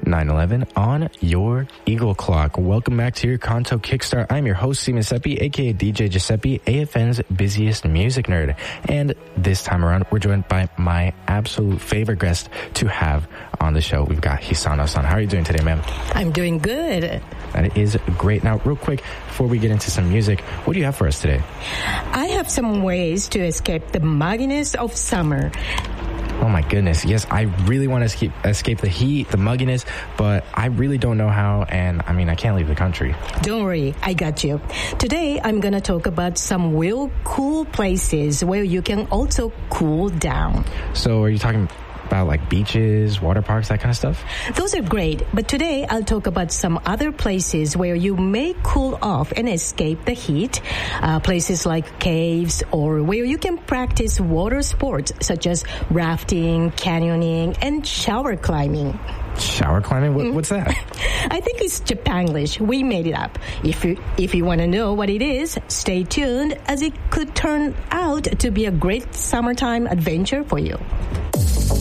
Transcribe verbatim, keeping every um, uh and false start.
nine eleven on your Eagle Clock. Welcome back to your Kanto Kickstart. I'm your host, Steve Giuseppe, aka D J Giuseppe, A F N's busiest music nerd. And this time around, we're joined by my absolute favorite guest to have on the show. We've got Hisano-san. How are you doing today, ma'am? I'm doing good. That is great. Now, real quick, before we get into some music, what do you have for us today? I have some ways to escape the mugginess of summer. Oh my goodness. Yes, I really want to escape, escape the heat, the mugginess, but I really don't know how, and I mean, I can't leave the country. Don't worry, I got you. Today, I'm going to talk about some real cool places where you can also cool down. So are you talking about like beaches, water parks, that kind of stuff? Those are great, but today I'll talk about some other places where you may cool off and escape the heat. Uh, places like caves, or where you can practice water sports such as rafting, canyoning, and shower climbing. Shower climbing? What, what's that? I think it's Japanglish. We made it up. If you if you want to know what it is, stay tuned, as it could turn out to be a great summertime adventure for you.